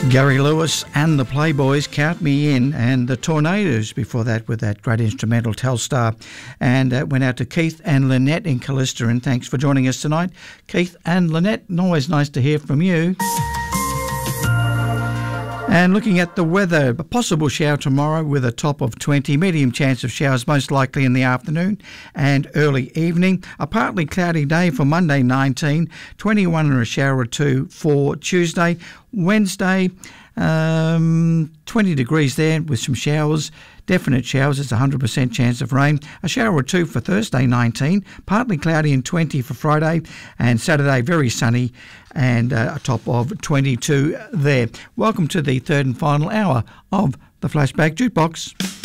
Gary Lewis and the Playboys, Count Me In, and the Tornadoes before that with that great instrumental Telstar. And went out to Keith and Lynette in Callista, and thanks for joining us tonight. Keith and Lynette, always nice to hear from you. And looking at the weather, a possible shower tomorrow with a top of 20, medium chance of showers most likely in the afternoon and early evening. A partly cloudy day for Monday 19, 21 and a shower or two for Tuesday. Wednesday, 20 degrees there with some showers. Definite showers, it's a 100% chance of rain. A shower or two for Thursday, 19. Partly cloudy and 20 for Friday. And Saturday, very sunny and a top of 22 there. Welcome to the third and final hour of the Flashback Jukebox.